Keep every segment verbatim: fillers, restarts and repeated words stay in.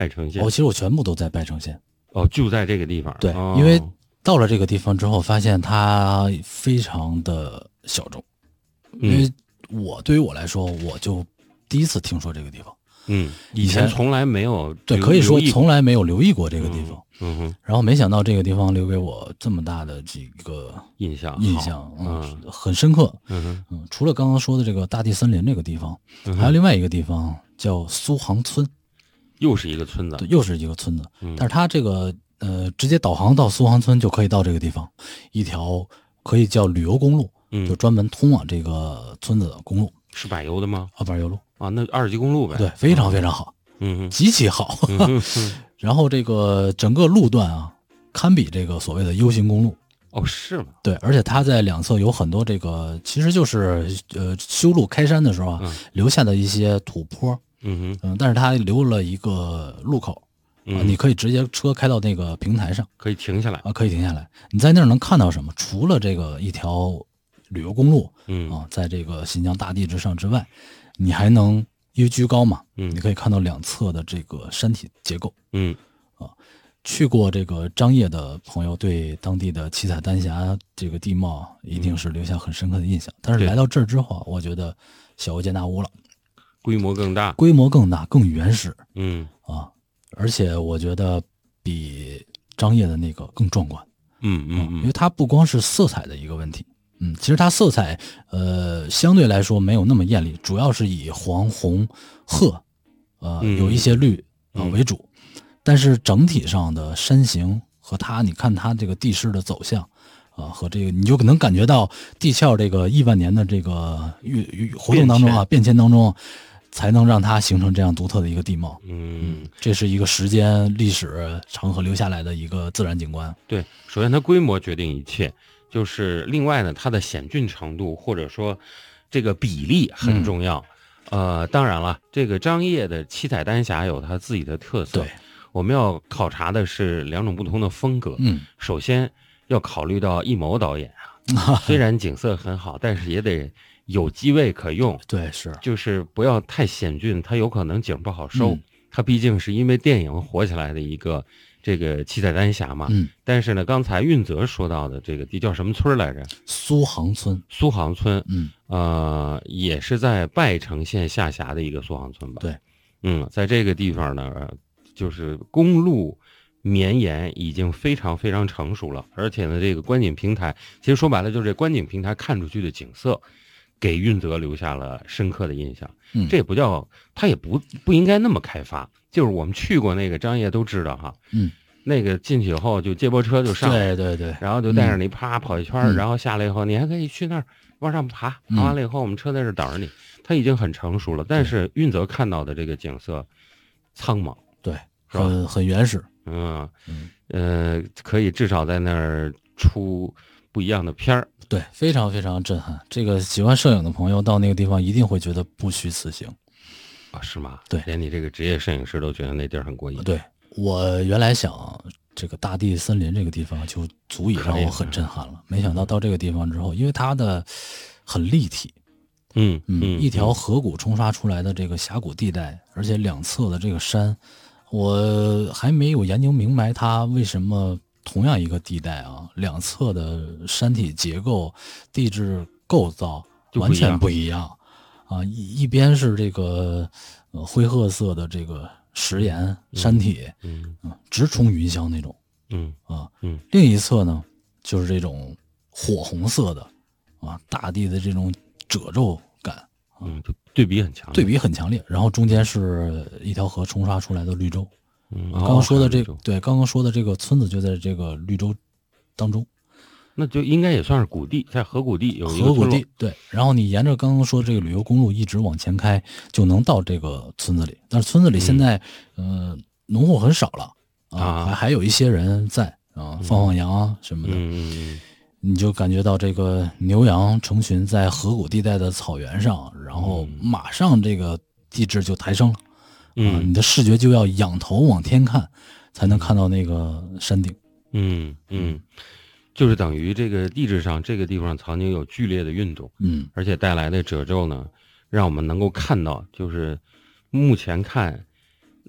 拜城县。 哦，其实我全部都在拜城县。 哦，就在这个地方。 对， 哦、 因为到了这个地方之后，发现它非常的小众。因为我对于我来说，我就第一次听说这个地方。 嗯，以前从来没有对，可以说从来没有留意过这个地方。 嗯哼， 然后没想到这个地方留给我这么大的这个印象， 印象， 嗯， 很深刻。 嗯哼， 嗯，除了刚刚说的这个大地森林这个地方，还有另外一个地方叫苏杭村， 又是一个村子， 对，又是一个村子。但是它这个呃，直接导航到苏杭村就可以到这个地方，一条可以叫旅游公路， 嗯， 就专门通往这个村子的公路。 是柏油的吗？ 啊，柏油路啊，那二级公路呗。 对，非常非常好， 嗯， 极其好。嗯、然后这个整个路段啊，堪比这个所谓的 U 型公路。 哦，是吗？ 对，而且它在两侧有很多这个，其实就是呃修路开山的时候啊， 嗯、 留下的一些土坡。 嗯哼， 嗯，但是它留了一个路口。 嗯、 啊，你可以直接车开到那个平台上， 可以停下来啊，可以停下来。你在那儿能看到什么？除了这个一条旅游公路， 嗯啊，在这个新疆大地之上之外，你还能因为居高嘛， 嗯， 你可以看到两侧的这个山体结构， 嗯， 啊，去过这个张掖的朋友对当地的七彩丹霞这个地貌一定是留下很深刻的印象。但是来到这儿之后，我觉得小巫见大巫了， 规模更大， 规模更大，更原始， 嗯啊。而且我觉得比张掖的那个更壮观， 嗯嗯嗯， 因为它不光是色彩的一个问题，嗯，其实它色彩呃相对来说没有那么艳丽，主要是以黄、红、褐，呃、 嗯、 有一些绿呃为主，但是整体上的山形和它，你看它这个地势的走向啊、呃，和这个你就能感觉到地壳这个亿万年的这个运活动当中啊，变迁当中。才能让它形成这样独特的一个地貌。 嗯， 这是一个时间、历史长河留下来的一个自然景观。 对，首先它规模决定一切，就是另外呢，它的险峻程度或者说这个比例很重要。嗯、呃，当然了，这个张掖的七彩丹霞有它自己的特色。 对， 我们要考察的是两种不同的风格。 嗯， 首先要考虑到艺谋导演啊，虽然景色很好，但是也得。有机位可用， 对，是， 就是不要太险峻，它有可能景不好收。嗯、它毕竟是因为电影火起来的一个这个七彩丹霞嘛。 嗯。 但是呢，刚才运泽说到的这个地叫什么村来着？ 苏杭村。 苏杭村， 嗯， 呃，也是在拜城县下辖的一个苏杭村吧？ 对， 嗯，在这个地方呢，就是公路绵延已经非常非常成熟了，而且呢，这个观景平台，其实说白了就是这观景平台看出去的景色。给运泽留下了深刻的印象， 嗯， 这也不叫，它也不不应该那么开发。就是我们去过那个张掖都知道哈， 嗯， 那个进去以后就接驳车就上， 对对对， 然后就带着你啪跑一圈、嗯，然后下来以后你还可以去那儿往上爬，爬完了以后我们车在这等着你。它已经很成熟了，但是运泽看到的这个景色苍茫， 对，很很原始， 嗯呃，可以至少在那儿出不一样的片儿。 对，非常非常震撼。这个喜欢摄影的朋友到那个地方一定会觉得不虚此行啊，是吗？ 对， 连你这个职业摄影师都觉得那地儿很过瘾。 对，我原来想这个大地森林这个地方就足以让我很震撼了，没想到到这个地方之后，因为它的很立体， 嗯嗯，一条河谷冲刷出来的这个峡谷地带，而且两侧的这个山，我还没有研究明白它为什么。同样一个地带啊，两侧的山体结构、地质构造完全不一样啊！一一边是这个呃灰褐色的这个石岩山体， 嗯嗯，直冲云霄那种， 嗯啊嗯， 另一侧呢就是这种火红色的啊，大地的这种褶皱感， 嗯，就对比很强， 对比很强烈。然后中间是一条河冲刷出来的绿洲。 嗯， 刚刚说的这个、哦、对，刚刚说的这个村子就在这个绿洲当中， 那就应该也算是谷地，在河谷地有一个河谷地，对。然后你沿着刚刚说这个旅游公路一直往前开，就能到这个村子里。但是村子里现在，嗯、呃，农户很少了啊，还还有一些人在啊，放放羊什么的。 嗯， 你就感觉到这个牛羊成群在河谷地带的草原上，然后马上这个地质就抬升了。 嗯、 啊，你的视觉就要仰头往天看，才能看到那个山顶。 嗯嗯，就是等于这个地质上这个地方曾经有剧烈的运动， 嗯， 而且带来的褶皱呢，让我们能够看到，就是目前看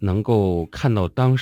能够看到当